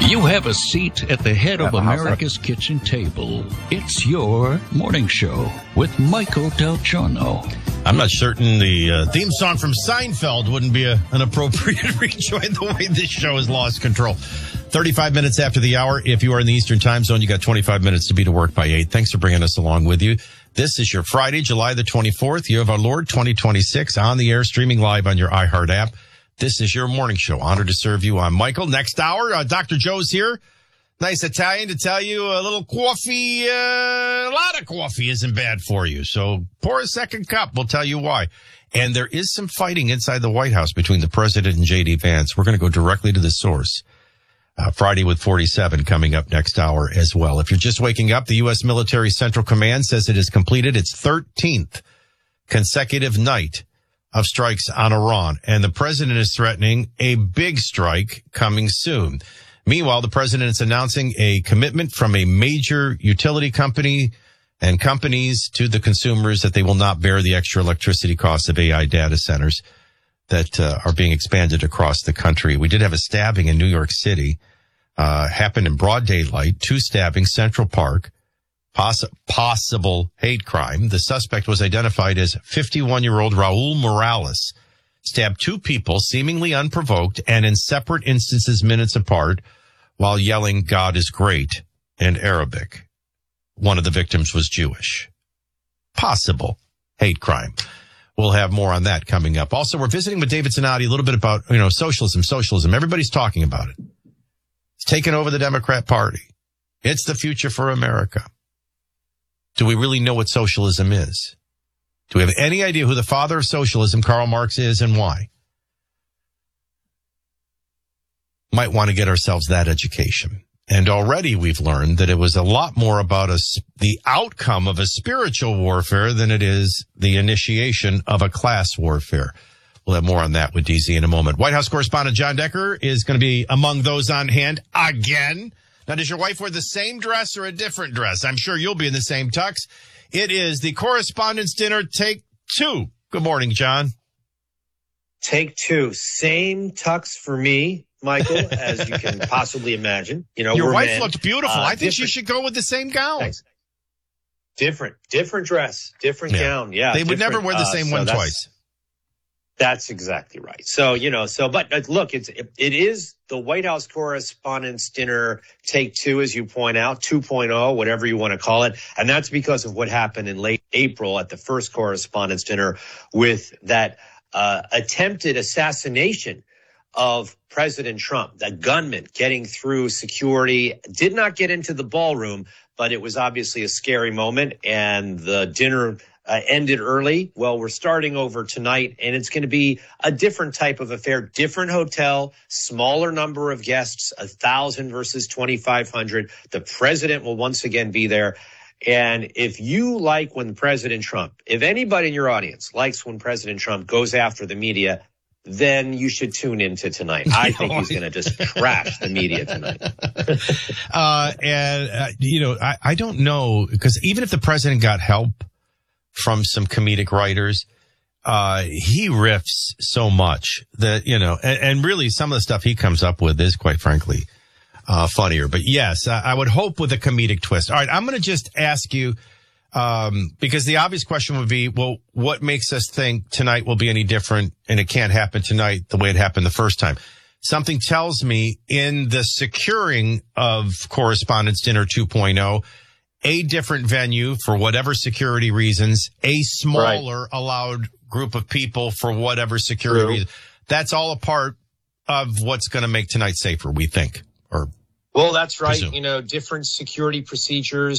You have a seat at the head of America's kitchen table. It's your morning show with Michael Del Giorno. I'm not certain the theme song from Seinfeld wouldn't be an appropriate rejoin the way this show has lost control. 35 minutes after the hour. If you are in the Eastern time zone, you got 25 minutes to be to work by 8. Thanks for bringing us along with you. This is your Friday, July the 24th. You have our Lord 2026 on the air, streaming live on your iHeart app. This is your morning show. Honored to serve you. I'm Michael. Next hour, Dr. Joe's here. Nice Italian to tell you a little coffee, a lot of coffee isn't bad for you. So pour a second cup. We'll tell you why. And there is some fighting inside the White House between the president and J.D. Vance. We're going to go directly to the source. Friday with 47 coming up next hour as well. If you're just waking up, the U.S. Military Central Command says it has completed its 13th consecutive night of strikes on Iran. And the president is threatening a big strike coming soon. Meanwhile, the president is announcing a commitment from a major utility company and companies to the consumers that they will not bear the extra electricity costs of AI data centers that are being expanded across the country. We did have a stabbing in New York City, happened in broad daylight, 2 stabbings, Central Park, possible hate crime. The suspect was identified as 51-year-old Raul Morales, stabbed 2 people seemingly unprovoked and in separate instances minutes apart while yelling, "God is great," in Arabic. One of the victims was Jewish. Possible hate crime. We'll have more on that coming up. Also, we're visiting with David Zanotti a little bit about, socialism. Everybody's talking about it. It's taken over the Democrat Party. It's the future for America. Do we really know what socialism is? Do we have any idea who the father of socialism, Karl Marx, is and why? Might want to get ourselves that education. And already we've learned that it was a lot more about the outcome of a spiritual warfare than it is the initiation of a class warfare. We'll have more on that with DZ in a moment. White House correspondent John Decker is going to be among those on hand again. Now, does your wife wear the same dress or a different dress? I'm sure you'll be in the same tux. It is the Correspondents' Dinner Take 2. Good morning, John. Take 2. Same tux for me, Michael, as you can possibly imagine. Your wife looked beautiful. I think you should go with the same gown. Thanks. Different dress, different gown. Yeah. They would never wear the same one twice. That's exactly right. But look, it is the White House Correspondents' Dinner Take 2, as you point out, 2.0, whatever you want to call it. And that's because of what happened in late April at the first Correspondents' Dinner with that attempted assassination of President Trump. The gunman getting through security did not get into the ballroom, but it was obviously a scary moment, and the dinner ended early. Well, we're starting over tonight, and it's going to be a different type of affair, different hotel, smaller number of guests, 1,000 versus 2,500. The president will once again be there. And if you like when President Trump, if anybody in your audience likes when President Trump goes after the media, then you should tune into tonight. I think he's going to just trash the media tonight. I don't know, because even if the president got help from some comedic writers, he riffs so much that, and really some of the stuff he comes up with is, quite frankly, funnier. But yes, I would hope with a comedic twist. All right, I'm going to just ask you, because the obvious question would be, well, what makes us think tonight will be any different, and it can't happen tonight the way it happened the first time? Something tells me in the securing of Correspondents' Dinner 2.0, a different venue for whatever security reasons, a smaller allowed group of people for whatever security reasons. That's all a part of what's going to make tonight safer, we think. Well, that's right. Presume. Different security procedures.